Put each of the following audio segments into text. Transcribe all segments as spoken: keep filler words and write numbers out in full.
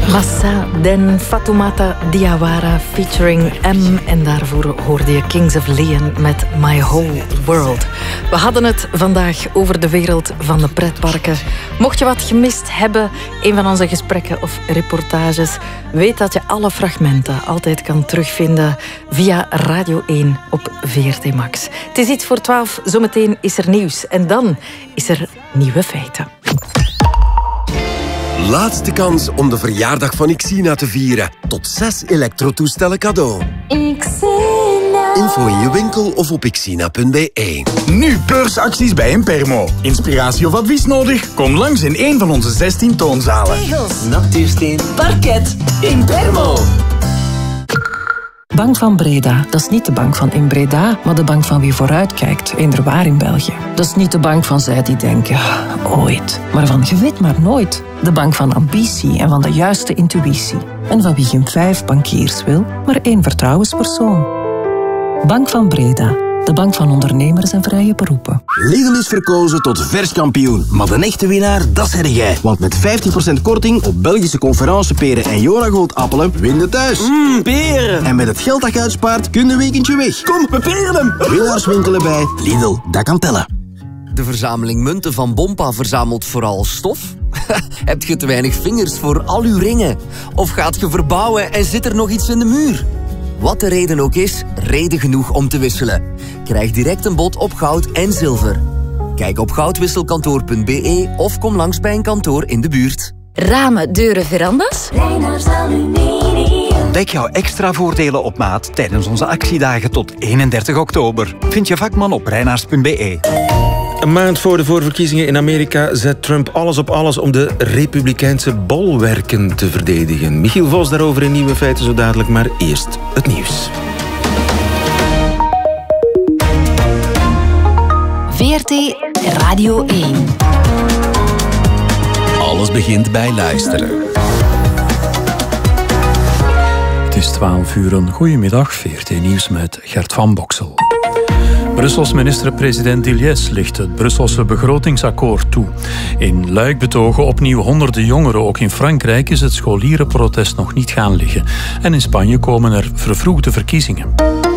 Massa Den Fatoumata Diawara featuring M. En daarvoor hoorde je Kings of Leon met My Whole World. We hadden het vandaag over de wereld van de pretparken. Mocht je wat gemist hebben, een van onze gesprekken of reportages, weet dat je alle fragmenten altijd kan terugvinden via Radio één op V R T Max. Het is iets voor twaalf, zometeen is er nieuws. En dan is er nieuwe feiten. Laatste kans om de verjaardag van Ixina te vieren. Tot zes elektrotoestellen cadeau. Ixina. Info in je winkel of op ixina punt b e. Nu beursacties bij Impermo. Inspiratie of advies nodig? Kom langs in een van onze zestien toonzalen. Tegels, natuursteen, parket, Impermo. Bank van Breda, dat is niet de bank van in Breda, maar de bank van wie vooruitkijkt, eenderwaar in België. Dat is niet de bank van zij die denken, ooit, maar van je weet maar nooit. De bank van ambitie en van de juiste intuïtie. En van wie geen vijf bankiers wil, maar één vertrouwenspersoon. Bank van Breda, de bank van ondernemers en vrije beroepen. Lidl is verkozen tot verskampioen. Maar de echte winnaar, dat zeg jij. Want met vijftien procent korting op Belgische conferenceperen en Jonagold appelen, win je thuis. Mmm, peren. En met het geld dat je uitspaart, kun je een weekendje weg. Kom, we peren hem. Winnaars winkelen bij Lidl, dat kan tellen. De verzameling munten van Bompa verzamelt vooral stof? Heb je te weinig vingers voor al uw ringen? Of gaat je verbouwen en zit er nog iets in de muur? Wat de reden ook is, reden genoeg om te wisselen. Krijg direct een bod op goud en zilver. Kijk op goudwisselkantoor punt b e of kom langs bij een kantoor in de buurt. Ramen, deuren, verandas? Reynars Aluminium. Ontdek jouw extra voordelen op maat tijdens onze actiedagen tot eenendertig oktober. Vind je vakman op reynars punt b e. Een maand voor de voorverkiezingen in Amerika zet Trump alles op alles om de republikeinse bolwerken te verdedigen. Michiel Vos daarover in Nieuwe Feiten zo dadelijk, maar eerst het nieuws. V R T Radio één. Alles begint bij luisteren. Het is twaalf uur, een goedemiddag. V R T Nieuws met Gert van Boksel. Brussels minister-president Dilliès ligt het Brusselse begrotingsakkoord toe. In Luik betogen opnieuw honderden jongeren. Ook in Frankrijk is het scholierenprotest nog niet gaan liggen. En in Spanje komen er vervroegde verkiezingen.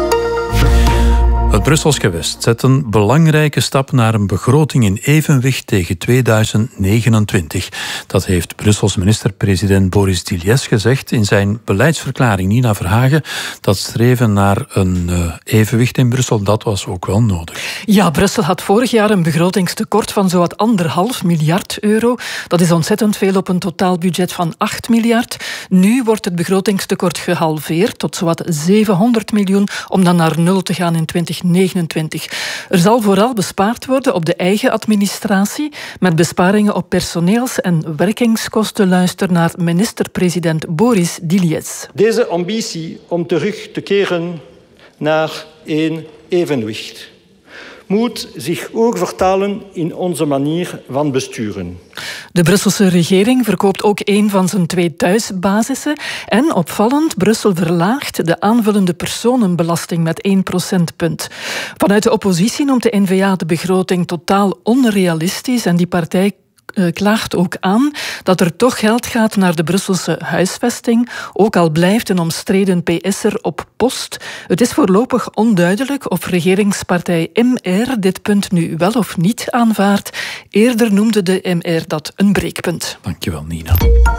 Het Brussels gewest zet een belangrijke stap naar een begroting in evenwicht tegen tweeduizend negenentwintig. Dat heeft Brussels minister-president Boris Dilliès gezegd in zijn beleidsverklaring. Nina Verhagen, dat streven naar een uh, evenwicht in Brussel, dat was ook wel nodig. Ja, Brussel had vorig jaar een begrotingstekort van zowat anderhalf miljard euro. Dat is ontzettend veel op een totaalbudget van acht miljard. Nu wordt het begrotingstekort gehalveerd tot zowat zevenhonderd miljoen, om dan naar nul te gaan in twintig negenentwintig. Er zal vooral bespaard worden op de eigen administratie, met besparingen op personeels- en werkingskosten. Luister naar minister-president Boris Dilliès. Deze ambitie om terug te keren naar een evenwicht moet zich ook vertalen in onze manier van besturen. De Brusselse regering verkoopt ook een van zijn twee thuisbasissen. En opvallend, Brussel verlaagt de aanvullende personenbelasting met één procentpunt. Vanuit de oppositie noemt de N V A de begroting totaal onrealistisch en die partij Uh, klaagt ook aan dat er toch geld gaat naar de Brusselse huisvesting, ook al blijft een omstreden P S'er op post. Het is voorlopig onduidelijk of regeringspartij M R dit punt nu wel of niet aanvaardt. Eerder noemde de M R dat een breekpunt. Dankjewel, Nina.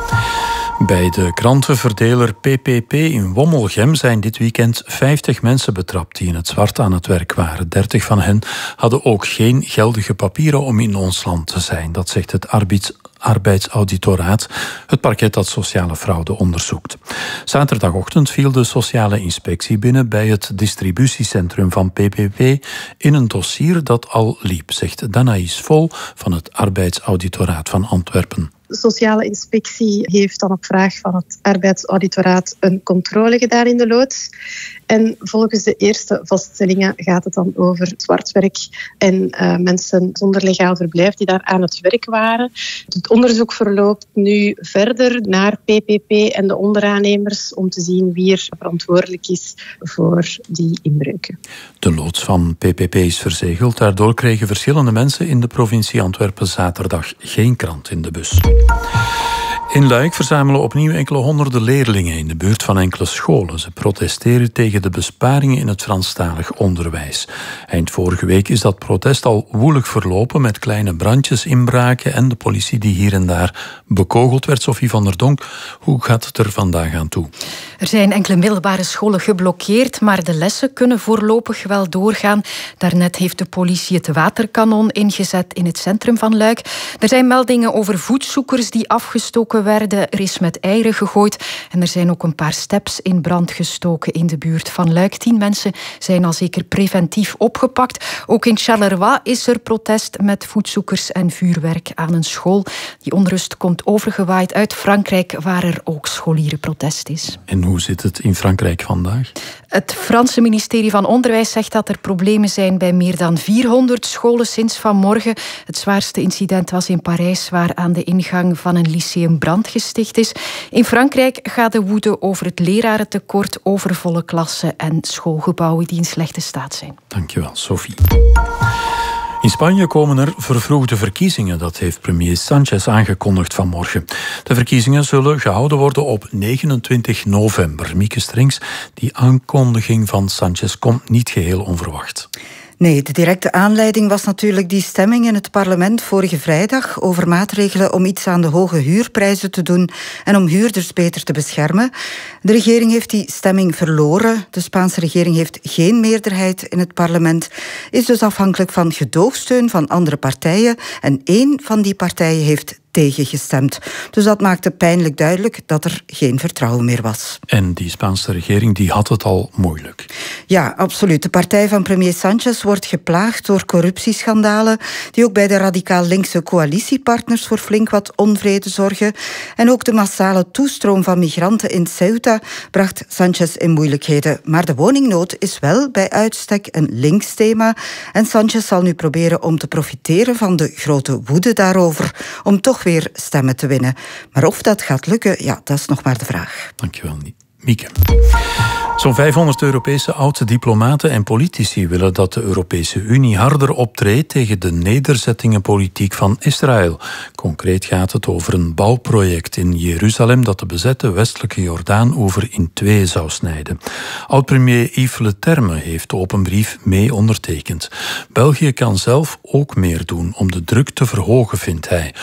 Bij de krantenverdeler P P P in Wommelgem zijn dit weekend vijftig mensen betrapt die in het zwart aan het werk waren. dertig van hen hadden ook geen geldige papieren om in ons land te zijn. Dat zegt het arbeids arbeidsauditoraat, het parket dat sociale fraude onderzoekt. Zaterdagochtend viel de sociale inspectie binnen bij het distributiecentrum van P P P in een dossier dat al liep, zegt Danaïs Vol van het arbeidsauditoraat van Antwerpen. De sociale inspectie heeft dan op vraag van het arbeidsauditoraat een controle gedaan in de loods. En volgens de eerste vaststellingen gaat het dan over zwartwerk en uh, mensen zonder legaal verblijf die daar aan het werk waren. Het onderzoek verloopt nu verder naar P P P en de onderaannemers om te zien wie er verantwoordelijk is voor die inbreuken. De loods van P P P is verzegeld. Daardoor kregen verschillende mensen in de provincie Antwerpen zaterdag geen krant in de bus. In Luik verzamelen opnieuw enkele honderden leerlingen in de buurt van enkele scholen. Ze protesteren tegen de besparingen in het Franstalig onderwijs. Eind vorige week is dat protest al woelig verlopen met kleine brandjes, inbraken en de politie die hier en daar bekogeld werd. Sophie van der Donk, hoe gaat het er vandaag aan toe? Er zijn enkele middelbare scholen geblokkeerd, maar de lessen kunnen voorlopig wel doorgaan. Daarnet heeft de politie het waterkanon ingezet in het centrum van Luik. Er zijn meldingen over voetzoekers die afgestoken werden. Er is met eieren gegooid en er zijn ook een paar steps in brand gestoken in de buurt van Luik. Tien mensen zijn al zeker preventief opgepakt. Ook in Charleroi is er protest met voetzoekers en vuurwerk aan een school. Die onrust komt overgewaaid uit Frankrijk, waar er ook scholierenprotest is. En hoe zit het in Frankrijk vandaag? Het Franse ministerie van Onderwijs zegt dat er problemen zijn bij meer dan vierhonderd scholen sinds vanmorgen. Het zwaarste incident was in Parijs, waar aan de ingang van een lyceum brand gesticht is. In Frankrijk gaat de woede over het lerarentekort, overvolle klassen en schoolgebouwen die in slechte staat zijn. Dankjewel, Sophie. In Spanje komen er vervroegde verkiezingen. Dat heeft premier Sánchez aangekondigd vanmorgen. De verkiezingen zullen gehouden worden op negenentwintig november. Mieke Strings, die aankondiging van Sánchez komt niet geheel onverwacht. Nee, de directe aanleiding was natuurlijk die stemming in het parlement vorige vrijdag over maatregelen om iets aan de hoge huurprijzen te doen en om huurders beter te beschermen. De regering heeft die stemming verloren. De Spaanse regering heeft geen meerderheid in het parlement, is dus afhankelijk van gedoogsteun van andere partijen en één van die partijen heeft tegengestemd. Dus dat maakte pijnlijk duidelijk dat er geen vertrouwen meer was. En die Spaanse regering die had het al moeilijk. Ja, absoluut. De partij van premier Sánchez wordt geplaagd door corruptieschandalen die ook bij de radicaal linkse coalitiepartners voor flink wat onvrede zorgen. En ook de massale toestroom van migranten in Ceuta bracht Sánchez in moeilijkheden. Maar de woningnood is wel bij uitstek een links thema. En Sánchez zal nu proberen om te profiteren van de grote woede daarover, om toch weer stemmen te winnen. Maar of dat gaat lukken, ja, dat is nog maar de vraag. Dankjewel, Mieke. Zo'n vijfhonderd Europese oud-diplomaten en politici willen dat de Europese Unie harder optreedt tegen de nederzettingenpolitiek van Israël. Concreet gaat het over een bouwproject in Jeruzalem dat de bezette westelijke Jordaan-oever in twee zou snijden. Oud-premier Yves Leterme heeft de open brief mee ondertekend. België kan zelf ook meer doen om de druk te verhogen, vindt hij.